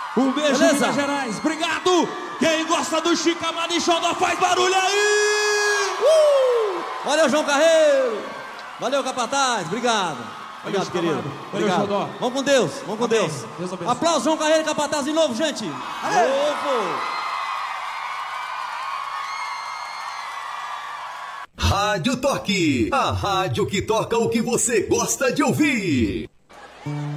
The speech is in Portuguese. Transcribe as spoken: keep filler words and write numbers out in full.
Um beijo, Beleza? Minas Gerais. Obrigado. Quem gosta do Chica Manichonda faz barulho aí. Uh! Valeu, João Carreiro. Valeu, Capataz. Obrigado. Obrigado, Valeu, querido. Valeu, Obrigado. Xodó. Vamos com Deus. Vamos com Amém. Deus. Deus abençoe. Aplausos, João Carreiro e Capataz de novo, gente. Novo. Rádio Toque, a rádio que toca o que você gosta de ouvir.